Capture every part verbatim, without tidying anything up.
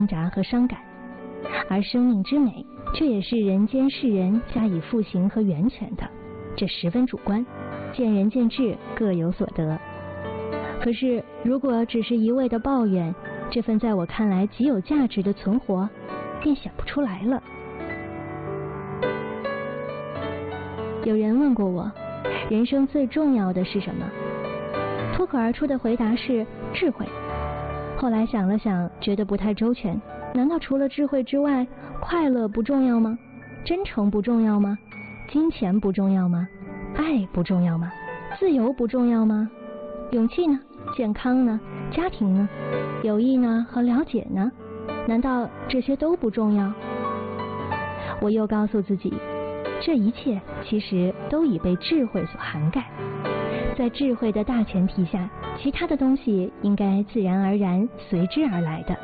扎和伤感，而生命之美却也是人间世人加以复行和源泉的，这十分主观，见仁见智，各有所得。可是如果只是一味的抱怨，这份在我看来极有价值的存活便显不出来了。有人问过我，人生最重要的是什么？脱口而出的回答是智慧。后来想了想，觉得不太周全。难道除了智慧之外，快乐不重要吗？真诚不重要吗？金钱不重要吗？爱不重要吗？自由不重要吗？勇气呢？健康呢？家庭呢？友谊呢？和了解呢？难道这些都不重要？我又告诉自己，这一切其实都已被智慧所涵盖。在智慧的大前提下，其他的东西应该自然而然随之而来的。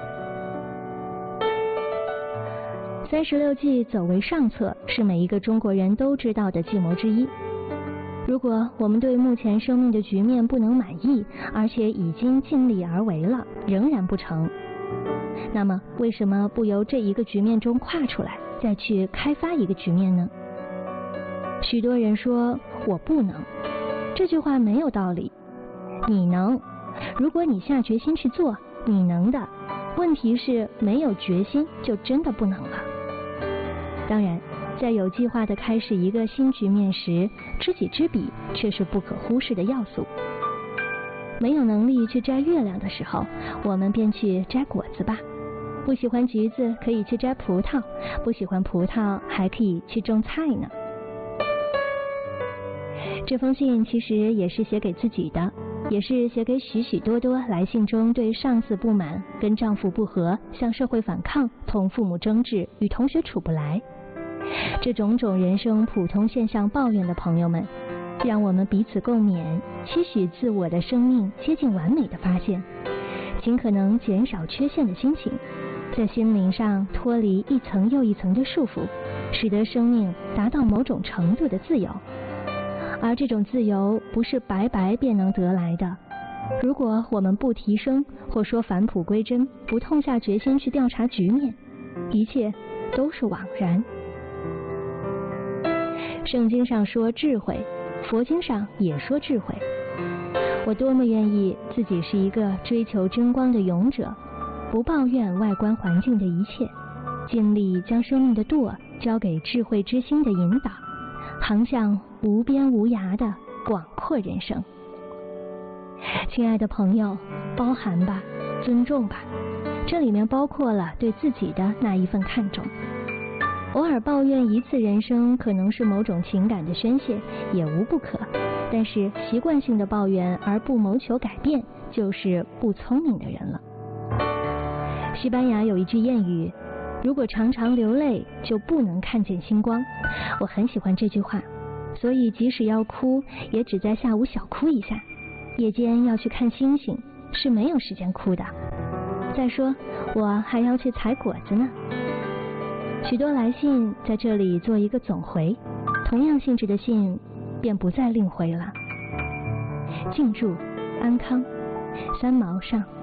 三十六计走为上策是每一个中国人都知道的计谋之一。如果我们对目前生命的局面不能满意，而且已经尽力而为了，仍然不成，那么为什么不由这一个局面中跨出来，再去开发一个局面呢？许多人说我不能，这句话没有道理。你能，如果你下决心去做，你能的。问题是没有决心就真的不能了。当然，在有计划地开始一个新局面时，知己知彼却是不可忽视的要素。没有能力去摘月亮的时候，我们便去摘果子吧。不喜欢橘子，可以去摘葡萄；不喜欢葡萄，还可以去种菜呢。这封信其实也是写给自己的，也是写给许许多多来信中对上司不满、跟丈夫不和、向社会反抗、同父母争执、与同学处不来，这种种人生普通现象抱怨的朋友们，让我们彼此共勉，期许自我的生命接近完美的发现，尽可能减少缺陷的心情，在心灵上脱离一层又一层的束缚，使得生命达到某种程度的自由。而这种自由不是白白便能得来的，如果我们不提升，或说返璞归真，不痛下决心去调查局面，一切都是枉然。圣经上说智慧，佛经上也说智慧。我多么愿意自己是一个追求真光的勇者，不抱怨外观环境的一切，尽力将生命的舵交给智慧之心的引导，航向无边无涯的广阔人生。亲爱的朋友，包涵吧，尊重吧，这里面包括了对自己的那一份看重。偶尔抱怨一次人生可能是某种情感的宣泄，也无不可，但是习惯性的抱怨而不谋求改变，就是不聪明的人了。西班牙有一句谚语，如果常常流泪就不能看见星光。我很喜欢这句话，所以即使要哭，也只在下午小哭一下，夜间要去看星星是没有时间哭的。再说我还要去采果子呢。许多来信在这里做一个总回，同样性质的信便不再另回了。敬祝安康，三毛上。